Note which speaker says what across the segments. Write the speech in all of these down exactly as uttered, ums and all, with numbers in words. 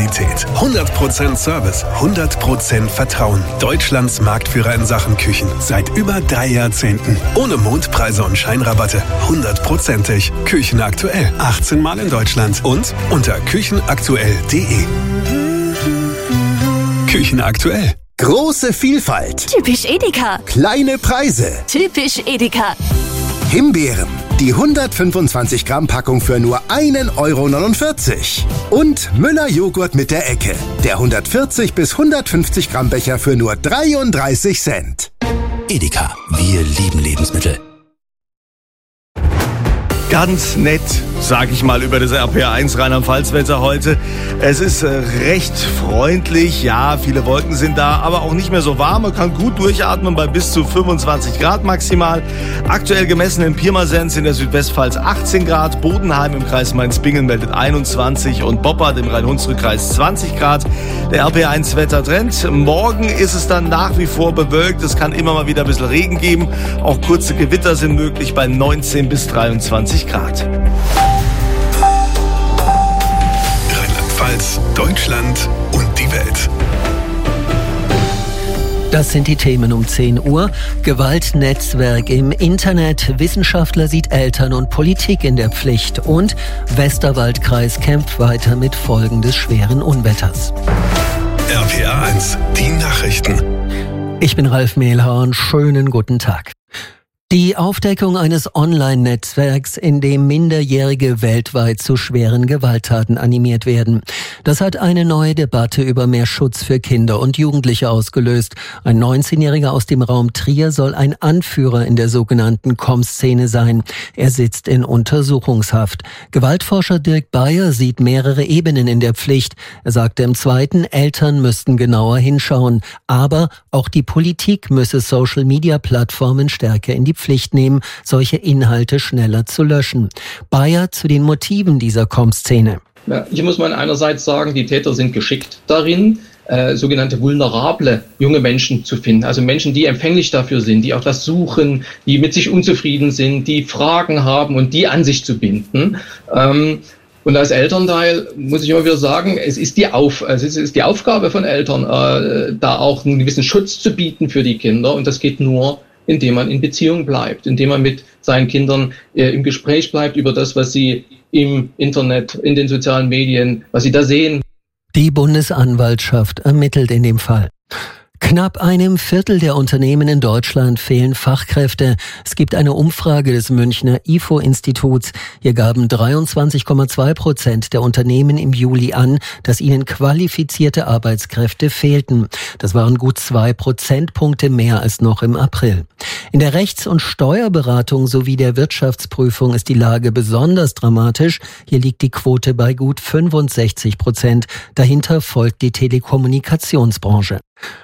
Speaker 1: Qualität, hundert Prozent Service, hundert Prozent Vertrauen. Deutschlands Marktführer in Sachen Küchen seit über drei Jahrzehnten. Ohne Mondpreise und Scheinrabatte, hundertprozentig. Küchenaktuell, achtzehn Mal in Deutschland und unter küchenaktuell punkt de. Küchenaktuell.
Speaker 2: Große Vielfalt.
Speaker 3: Typisch Edeka.
Speaker 2: Kleine Preise.
Speaker 3: Typisch Edeka.
Speaker 2: Himbeeren. Die hundertfünfundzwanzig Gramm Packung für nur ein Euro neunundvierzig. Und Müller Joghurt mit der Ecke. Der hundertvierzig bis hundertfünfzig Gramm Becher für nur dreiunddreißig Cent.
Speaker 4: Edeka. Wir lieben Lebensmittel.
Speaker 5: Ganz nett, sag ich mal, über das R P R eins Rheinland-Pfalz-Wetter heute. Es ist äh, recht freundlich, ja, viele Wolken sind da, aber auch nicht mehr so warm. Man kann gut durchatmen bei bis zu fünfundzwanzig Grad maximal. Aktuell gemessen in Pirmasens in der Südwestpfalz achtzehn Grad, Bodenheim im Kreis Mainz-Bingen meldet einundzwanzig und Boppard im Rhein-Hunsrück-Kreis zwanzig Grad. Der R P R eins Wettertrend. Morgen ist es dann nach wie vor bewölkt. Es kann immer mal wieder ein bisschen Regen geben. Auch kurze Gewitter sind möglich bei neunzehn bis dreiundzwanzig Grad.
Speaker 1: Rheinland-Pfalz, Deutschland und die Welt.
Speaker 6: Das sind die Themen um zehn Uhr. Gewaltnetzwerk im Internet. Wissenschaftler sieht Eltern und Politik in der Pflicht. Und Westerwaldkreis kämpft weiter mit Folgen des schweren Unwetters.
Speaker 1: R P R eins, die Nachrichten.
Speaker 6: Ich bin Ralf Mehlhorn. Schönen guten Tag. Die Aufdeckung eines Online-Netzwerks, in dem Minderjährige weltweit zu schweren Gewalttaten animiert werden. Das hat eine neue Debatte über mehr Schutz für Kinder und Jugendliche ausgelöst. Ein neunzehnjähriger aus dem Raum Trier soll ein Anführer in der sogenannten Com-Szene sein. Er sitzt in Untersuchungshaft. Gewaltforscher Dirk Bayer sieht mehrere Ebenen in der Pflicht. Er sagte im Zweiten, Eltern müssten genauer hinschauen. Aber auch die Politik müsse Social-Media-Plattformen stärker in die Pflicht nehmen, solche Inhalte schneller zu löschen. Bayer zu den Motiven dieser Com-Szene.
Speaker 7: Ja, hier muss man einerseits sagen, die Täter sind geschickt darin, äh, sogenannte vulnerable junge Menschen zu finden. Also Menschen, die empfänglich dafür sind, die auch das suchen, die mit sich unzufrieden sind, die Fragen haben und die an sich zu binden. Ähm, Und als Elternteil muss ich immer wieder sagen, es ist die, Auf, also es ist die Aufgabe von Eltern, äh, da auch einen gewissen Schutz zu bieten für die Kinder. Und das geht nur, indem man in Beziehung bleibt, indem man mit seinen Kindern äh, im Gespräch bleibt über das, was sie im Internet, in den sozialen Medien, was sie da sehen.
Speaker 6: Die Bundesanwaltschaft ermittelt in dem Fall. Knapp einem Viertel der Unternehmen in Deutschland fehlen Fachkräfte. Es gibt eine Umfrage des Münchner I F O-Instituts. Hier gaben dreiundzwanzig Komma zwei Prozent der Unternehmen im Juli an, dass ihnen qualifizierte Arbeitskräfte fehlten. Das waren gut zwei Prozentpunkte mehr als noch im April. In der Rechts- und Steuerberatung sowie der Wirtschaftsprüfung ist die Lage besonders dramatisch. Hier liegt die Quote bei gut fünfundsechzig Prozent. Dahinter folgt die Telekommunikationsbranche.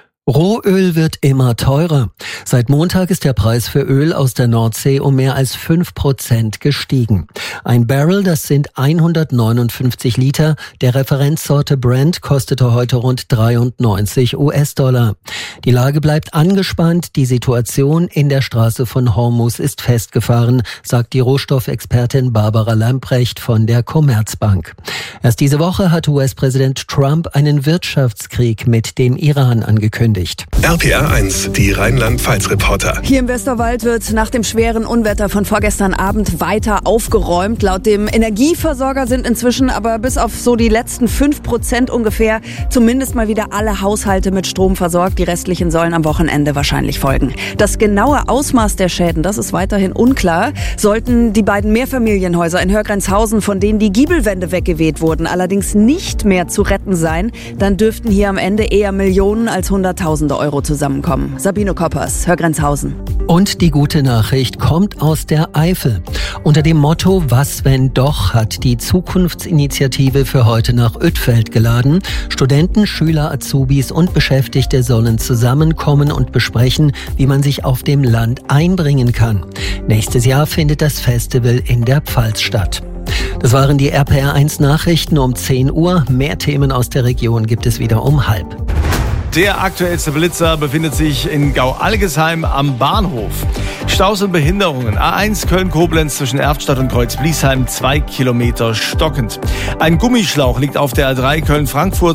Speaker 6: Rohöl wird immer teurer. Seit Montag ist der Preis für Öl aus der Nordsee um mehr als fünf Prozent gestiegen. Ein Barrel, das sind hundertneunundfünfzig Liter. Der Referenzsorte Brent kostete heute rund dreiundneunzig US-Dollar. Die Lage bleibt angespannt. Die Situation in der Straße von Hormuz ist festgefahren, sagt die Rohstoffexpertin Barbara Lamprecht von der Commerzbank. Erst diese Woche hat U S-Präsident Trump einen Wirtschaftskrieg mit dem Iran angekündigt.
Speaker 1: R P R eins, die Rheinland-Pfalz-Reporter.
Speaker 8: Hier im Westerwald wird nach dem schweren Unwetter von vorgestern Abend weiter aufgeräumt. Laut dem Energieversorger sind inzwischen aber bis auf so die letzten fünf Prozent ungefähr zumindest mal wieder alle Haushalte mit Strom versorgt. Die restlichen sollen am Wochenende wahrscheinlich folgen. Das genaue Ausmaß der Schäden, das ist weiterhin unklar. Sollten die beiden Mehrfamilienhäuser in Hörgrenzhausen, von denen die Giebelwände weggeweht wurden, allerdings nicht mehr zu retten sein, dann dürften hier am Ende eher Millionen als Hunderttausende Euro zusammenkommen. Sabine Koppers, Hörgrenzhausen.
Speaker 6: Und die gute Nachricht kommt aus der Eifel. Unter dem Motto "Was, wenn doch" hat die Zukunftsinitiative für heute nach Uetfeld geladen. Studenten, Schüler, Azubis und Beschäftigte sollen zusammenkommen und besprechen, wie man sich auf dem Land einbringen kann. Nächstes Jahr findet das Festival in der Pfalz statt. Das waren die R P R eins Nachrichten um zehn Uhr. Mehr Themen aus der Region gibt es wieder um halb.
Speaker 5: Der aktuellste Blitzer befindet sich in Gau-Algesheim am Bahnhof. Staus und Behinderungen. A eins Köln-Koblenz zwischen Erftstadt und Kreuzbliesheim zwei Kilometer stockend. Ein Gummischlauch liegt auf der A drei Köln-Frankfurt.